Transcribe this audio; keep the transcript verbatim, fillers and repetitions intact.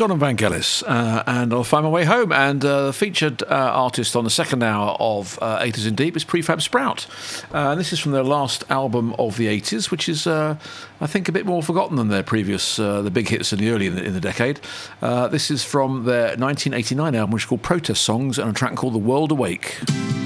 John and Vangelis, uh, and I'll find my way home. And uh, the featured uh, artist on the second hour of uh, eighties in Deep is Prefab Sprout. Uh, and this is from their last album of the eighties, which is, uh, I think, a bit more forgotten than their previous, uh, the big hits in the early in the, in the decade. Uh, this is from their nineteen eighty-nine album, which is called Protest Songs, and a track called The World Awake.